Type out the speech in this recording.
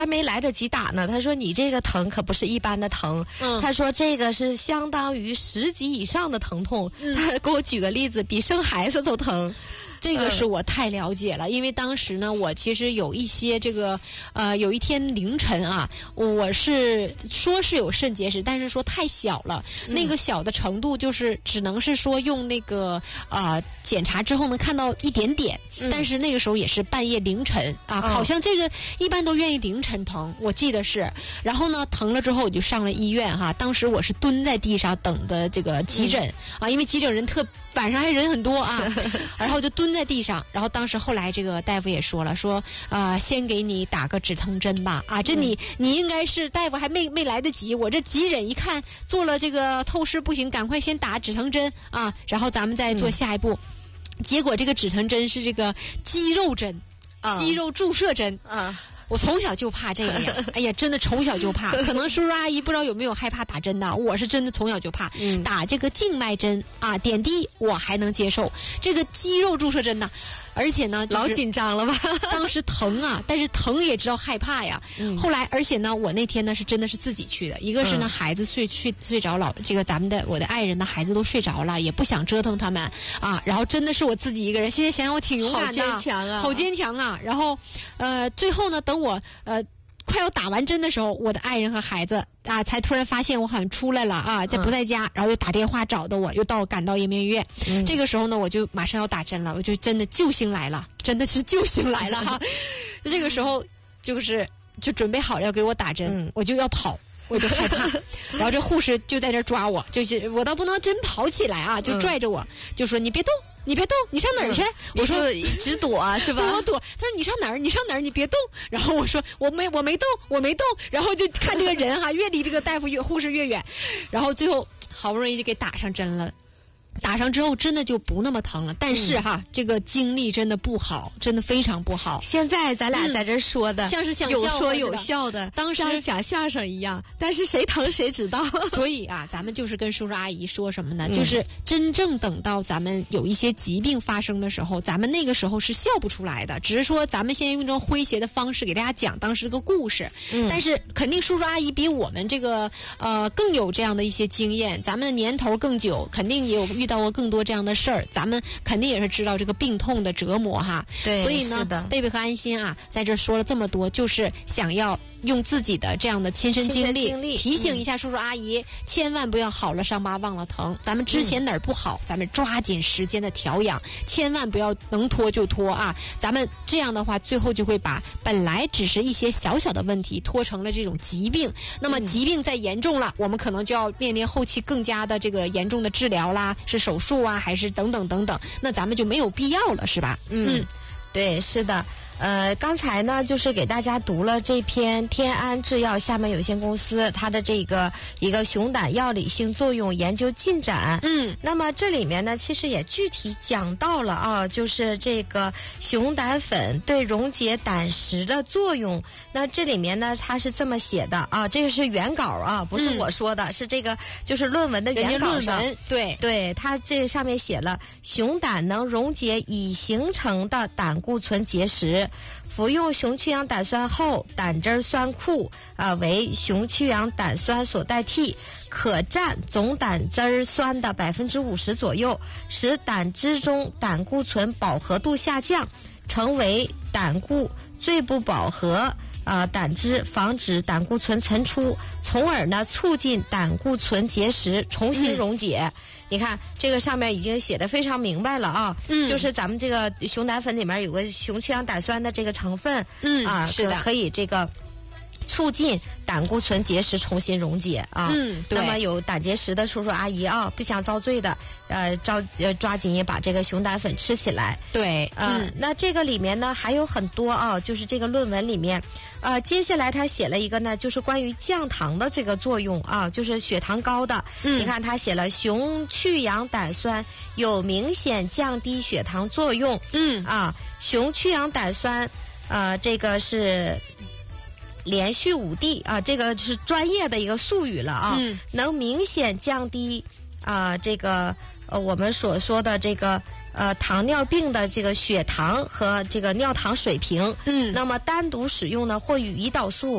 还没来得及打呢，他说你这个疼可不是一般的疼，他说这个是相当于10级以上的疼痛，他给我举个例子，比生孩子都疼。 这个是我太了解了，因为当时呢，我其实有一些这个有一天凌晨啊，我是说是有肾结石，但是说太小了，那个小的程度就是只能是说用那个检查之后能看到一点点，但是那个时候也是半夜凌晨啊，好像这个一般都愿意凌晨疼，我记得是。然后呢，疼了之后我就上了医院哈，当时我是蹲在地上等的这个急诊啊，因为急诊人晚上还人很多啊，然后就蹲在地上，然后当时后来这个大夫也说了，说先给你打个止疼针吧，啊，这你应该是大夫还没来得及，我这急诊一看做了这个透视不行，赶快先打止疼针啊，然后咱们再做下一步。结果这个止疼针是这个肌肉针，肌肉注射针啊。我从小就怕这个呀，哎呀，真的从小就怕。可能叔叔阿姨不知道有没有害怕打针的，我是真的从小就怕。打这个静脉针啊，点滴我还能接受，这个肌肉注射针呢，而且呢， 老紧张了吧？ 当时疼啊，但是疼也知道害怕呀。后来，而且呢，我那天呢是真的是自己去的，一个是呢孩子睡着了，这个我的爱人的孩子都睡着了，也不想折腾他们啊。然后真的是我自己一个人，现在想想我挺勇敢的， 好坚强啊， 好坚强啊。然后最后呢，等我快要打完针的时候，我的爱人和孩子啊，才突然发现我好像出来了啊，不在家，然后又打电话找的我，又赶到延边医院。这个时候呢，我就马上要打针了，我就真的救星来了，真的是救星来了哈。这个时候就准备好了要给我打针，我就要跑。我就害怕，然后这护士就在这抓我，就是我倒不能真跑起来啊，就拽着我，就说你别动，你上哪儿去？我说直躲是吧？ 我躲。他说你上哪儿？你别动。然后我说我没动。然后就看这个人哈，越离这个大夫护士越远，然后最后好不容易就给打上针了。打上之后真的就不那么疼了，但是哈，这个经历真的不好，真的非常不好。 现在咱俩在这说的， 像是讲有说有笑的， 当时像讲相声一样，但是谁疼谁知道。 所以啊，咱们就是跟叔叔阿姨说什么呢？就是真正等到咱们有一些疾病发生的时候，咱们那个时候是笑不出来的，只是说咱们现在用这种诙谐的方式给大家讲当时这个故事。但是肯定叔叔阿姨比我们这个更有这样的一些经验，咱们的年头更久，肯定也有遇到过更多这样的事儿，咱们肯定也是知道这个病痛的折磨哈。 对， 所以呢，贝贝和安心啊，在这说了这么多，就是想要用自己的这样的亲身经历提醒一下叔叔阿姨，千万不要好了伤疤忘了疼。咱们之前哪儿不好，咱们抓紧时间的调养，千万不要能拖就拖啊！咱们这样的话，最后就会把本来只是一些小小的问题拖成了这种疾病。那么疾病再严重了，我们可能就要面临后期更加的这个严重的治疗啦，是手术啊，还是等等等等，那咱们就没有必要了，是吧？ 对，是的。刚才呢，就是给大家读了这篇天安制药厦门有限公司它的这个一个熊胆药理性作用研究进展。那么这里面呢，其实也具体讲到了啊，就是这个熊胆粉对溶解胆石的作用。那这里面呢，它是这么写的啊，这个是原稿啊，不是我说的，是这个就是论文的原稿上。对，它这上面写了，熊胆能溶解已形成的胆固醇结石。服用熊去氧胆酸后，胆汁酸库为熊去氧胆酸所代替，可占总胆汁酸的50%左右，使胆汁中胆固醇饱和度下降，成为胆固最不饱和胆汁，防止胆固醇层出，从而呢促进胆固醇结石重新溶解。你看这个上面已经写得非常明白了啊，就是咱们这个熊胆粉里面有个熊去氧胆酸的这个成分， 是的， 可以这个促进胆固醇结石重新溶解啊。 对。 那么有胆结石的叔叔阿姨啊，不想遭罪的，抓紧也把这个熊胆粉吃起来。 对， 那这个里面呢还有很多啊，就是这个论文里面，接下来他写了一个呢，就是关于降糖的这个作用啊，就是血糖高的。你看他写了熊去氧胆酸有明显降低血糖作用。熊去氧胆酸，这个是连续5D啊，这个是专业的一个术语了啊，能明显降低这个我们所说的这个糖尿病的这个血糖和这个尿糖水平。那么单独使用呢，或与胰岛素